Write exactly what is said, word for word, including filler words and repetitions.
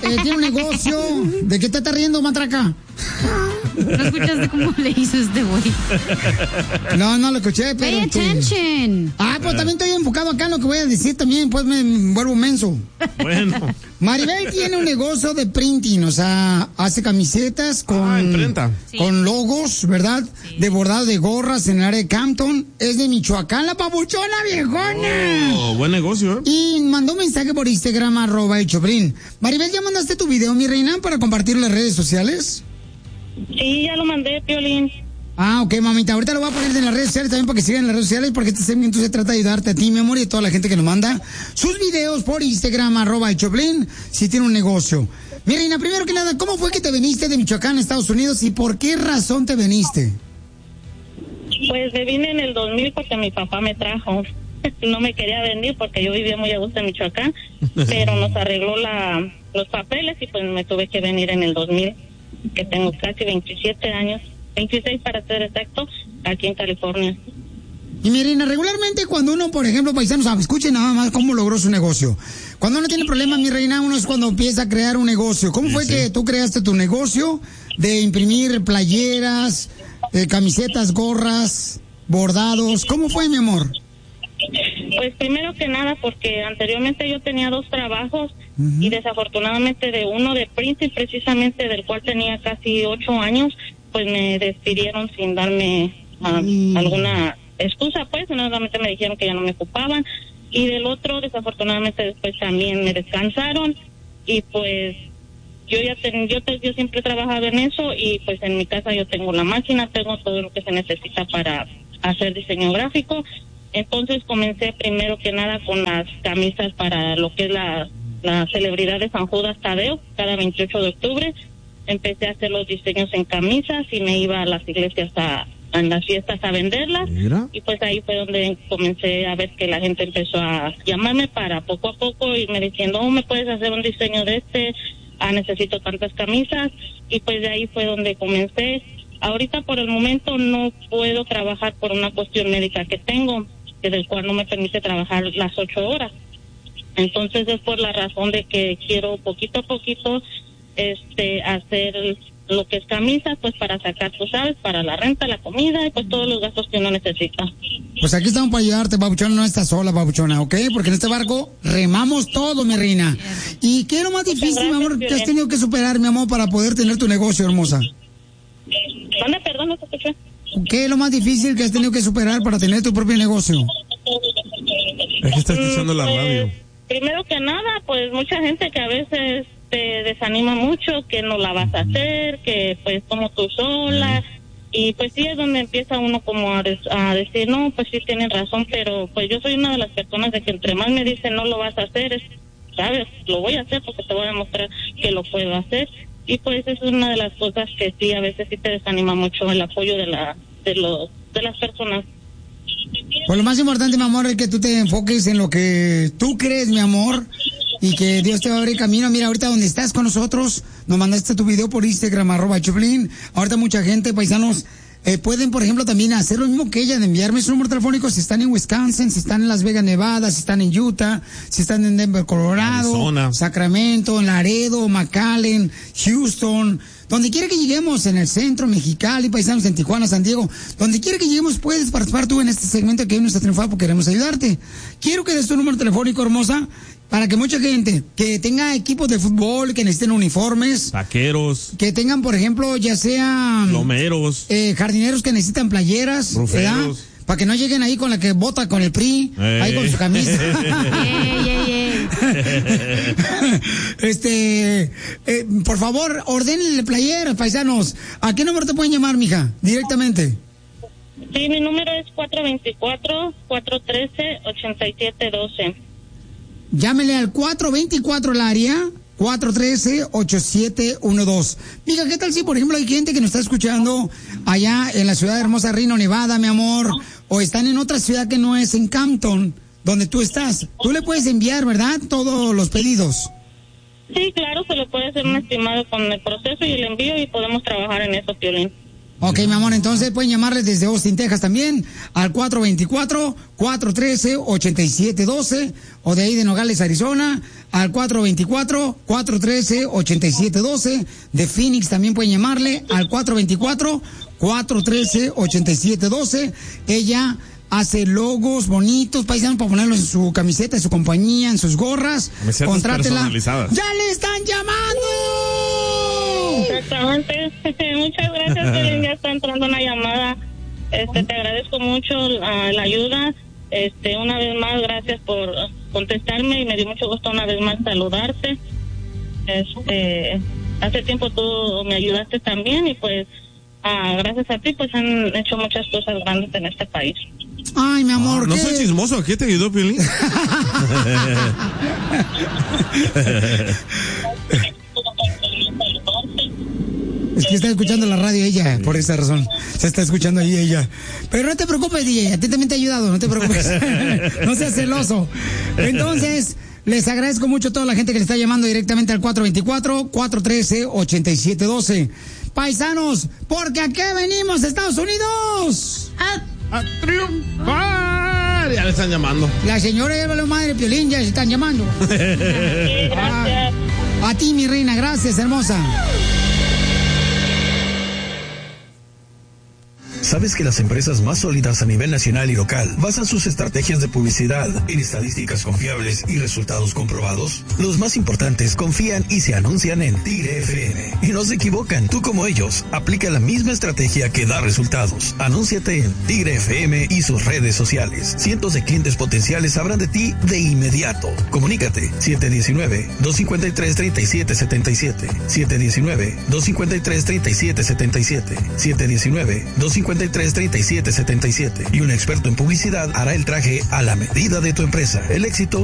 tiene un negocio. ¿De qué te estás riendo, matraca? ¿No escuchaste cómo le hizo este güey? No, no lo escuché, pero... Pay attention. Ah, pues también estoy enfocado acá en lo que voy a decir también, pues me vuelvo menso. Bueno. Maribel tiene un negocio de printing, o sea, hace camisetas con... Ah, imprenta. Con Sí. logos, ¿verdad? Sí. De bordado de gorras en el área de Campton. Es de Michoacán, la papuchona viejona. Oh, buen negocio, ¿eh? Y mandó un mensaje por Instagram, arroba el Choplin. Maribel, ¿ya mandaste tu video, mi reina, para compartirlo en las redes sociales? Sí, ya lo mandé, Piolín. Ah, ok, mamita. Ahorita lo voy a poner en las redes sociales también para que sigan en las redes sociales, porque este segmento se trata de ayudarte a ti, mi amor, y a toda la gente que nos manda sus videos por Instagram, arroba el Choplin, si tiene un negocio. Mi reina, primero que nada, ¿cómo fue que te viniste de Michoacán a Estados Unidos y por qué razón te viniste? Pues me vine en el dos mil porque mi papá me trajo. No me quería venir porque yo vivía muy a gusto en Michoacán, pero nos arregló la, los papeles y pues me tuve que venir en el dos mil, que tengo casi veintisiete años, veintiséis para ser exacto, aquí en California. Y mi reina, regularmente cuando uno, por ejemplo, paisanos, ah, escuchen nada más cómo logró su negocio. Cuando uno tiene problemas, mi reina, uno es cuando empieza a crear un negocio. ¿Cómo Sí, fue sí. que tú creaste tu negocio de imprimir playeras, eh, camisetas, gorras, bordados? ¿Cómo fue, mi amor? Pues primero que nada porque anteriormente yo tenía dos trabajos Ujú. y desafortunadamente de uno de printing precisamente del cual tenía casi ocho años, pues me despidieron sin darme ah, Mm. alguna excusa, pues nuevamente me dijeron que ya no me ocupaban, y del otro desafortunadamente después también me descansaron y pues yo ya ten, yo, te, yo siempre he trabajado en eso y pues en mi casa yo tengo la máquina, tengo todo lo que se necesita para hacer diseño gráfico. Entonces comencé primero que nada con las camisas para lo que es la, la celebridad de San Judas Tadeo, cada veintiocho de octubre. Empecé a hacer los diseños en camisas y me iba a las iglesias a, a las fiestas a venderlas. Mira. Y pues ahí fue donde comencé a ver que la gente empezó a llamarme para poco a poco irme diciendo, oh, ¿me puedes hacer un diseño de este? Ah, necesito tantas camisas. Y pues de ahí fue donde comencé. Ahorita por el momento no puedo trabajar por una cuestión médica que tengo, que del cual no me permite trabajar las ocho horas. Entonces es por la razón de que quiero poquito a poquito este hacer lo que es camisas, pues para sacar, tú sabes, para la renta, la comida y pues todos los gastos que uno necesita. Pues aquí estamos para ayudarte, papuchona, no estás sola, papuchona, ¿ok? Porque en este barco remamos todo, mi reina. ¿Y qué es lo más difícil, mi amor, que has tenido que superar, mi amor, para poder tener tu negocio, hermosa? ¿Dónde, perdón, no te escuché? ¿Qué es lo más difícil que has tenido que superar para tener tu propio negocio? Es que está escuchando la Pues, radio. primero que nada, pues mucha gente que a veces te desanima mucho, que no la vas a hacer, que pues como tú sola, y pues sí es donde empieza uno como a, des- a decir, no, pues sí tienen razón, pero pues yo soy una de las personas de que entre más me dicen no lo vas a hacer, es, sabes, lo voy a hacer porque te voy a demostrar que lo puedo hacer, y pues eso es una de las cosas que sí a veces sí te desanima mucho, el apoyo de la de los de las personas. Pues lo más importante, mi amor, es que tú te enfoques en lo que tú crees, mi amor, y que Dios te va a abrir camino. Mira, ahorita donde estás con nosotros, nos mandaste tu video por Instagram, arroba Choplin. Ahorita mucha gente, paisanos, eh, pueden, por ejemplo, también hacer lo mismo que ella, de enviarme su número telefónico si están en Wisconsin, si están en Las Vegas, Nevada, si están en Utah, si están en Denver, Colorado, Arizona. Sacramento, Laredo, McAllen, Houston, donde quiera que lleguemos, en el centro, Mexicali, paisanos, en Tijuana, San Diego, donde quiera que lleguemos, puedes participar tú en este segmento que hoy nos ha triunfado porque queremos ayudarte. Quiero que des tu número telefónico, hermosa, para que mucha gente que tenga equipos de fútbol, que necesiten uniformes, Taqueros, que tengan, por ejemplo, ya sea plomeros, eh, jardineros que necesitan playeras, Ruferos. ¿verdad? Para que no lleguen ahí con la que bota con el P R I, Ey. ahí con su camisa. Ey, ey, ey. Este, eh, por favor, ordénenle playeras, paisanos. ¿A qué número te pueden llamar, mija? Directamente. Sí, mi número es cuatro dos cuatro, cuatro uno tres, ocho siete uno dos. Llámenle al cuatro veinticuatro el área, cuatro uno tres, ocho siete uno dos. Mija, ¿qué tal si, por ejemplo, hay gente que nos está escuchando allá en la ciudad de hermosa Reno, Nevada, mi amor, o están en otra ciudad que no es en Campton, donde tú estás? Tú le puedes enviar, ¿verdad?, todos los pedidos. Sí, claro, se le puede hacer un estimado con el proceso y el envío y podemos trabajar en eso, Piolín. Ok, mi amor, entonces pueden llamarles desde Austin, Texas también, al cuatro dos cuatro, cuatro uno tres, ocho siete uno dos, o de ahí de Nogales, Arizona, al cuatro dos cuatro, cuatro uno tres, ocho siete uno dos, de Phoenix también pueden llamarle al cuatro dos cuatro, cuatro uno tres, ocho siete uno dos. Ella hace logos bonitos, paisanos, para ponerlos en su camiseta, en su compañía, en sus gorras. Camisetas Contrátela. personalizadas. ¡Ya le están llamando! Exactamente. Muchas gracias, Piolín. Ya está entrando una llamada. Este, te agradezco mucho la, la ayuda. Este, una vez más, gracias por contestarme y me dio mucho gusto una vez más saludarte. Este, hace tiempo tú me ayudaste también y pues ah, gracias a ti pues han hecho muchas cosas grandes en este país. Ay, mi amor, Ah, no ¿qué? soy chismoso, ¿qué te ayudó, Piolín? Es que está escuchando la radio ella, por esa razón. Se está escuchando ahí ella. Pero no te preocupes, D J, a ti también te ha ayudado, no te preocupes. No seas celoso. Entonces, les agradezco mucho a toda la gente que le está llamando directamente al cuatro dos cuatro, cuatro uno tres, ocho siete uno dos. Paisanos, porque aquí venimos, Estados Unidos. Ah, ¡A triunfar! Ya le están llamando. La señora Eva, la madre Piolín, ya se están llamando. Sí, gracias. Ah, a ti, mi reina, gracias, hermosa. ¿Sabes que las empresas más sólidas a nivel nacional y local basan sus estrategias de publicidad en estadísticas confiables y resultados comprobados? Los más importantes confían y se anuncian en Tigre F M. Y no se equivocan, tú como ellos, aplica la misma estrategia que da resultados. Anúnciate en Tigre F M y sus redes sociales. Cientos de clientes potenciales sabrán de ti de inmediato. Comunícate siete uno nueve, dos cinco tres, tres siete siete siete, siete uno nueve, dos cinco tres, tres siete siete siete, siete uno nueve, dos cinco tres, tres siete siete siete y un experto en publicidad hará el traje a la medida de tu empresa. El éxito